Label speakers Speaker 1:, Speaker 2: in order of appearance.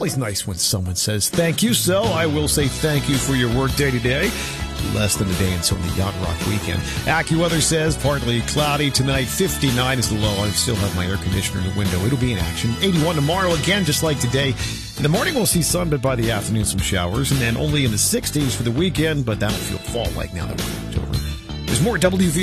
Speaker 1: always nice when someone says thank you, so I will say thank you for your work day today. Less than a day until the Yacht Rock weekend. AccuWeather says partly cloudy tonight. 59 is the low. I still have my air conditioner in the window. It'll be in action. 81 tomorrow again, just like today. In the morning, we'll see sun, but by the afternoon, some showers. And then only in the 60s for the weekend, but that'll feel fall-like now that we're in October. There's more WV.